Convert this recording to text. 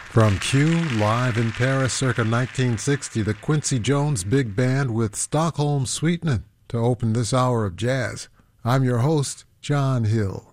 From Q, live in Paris circa 1960, the Quincy Jones Big Band with Stockholm Sweetenin' to open this hour of jazz. I'm your host, John Hill.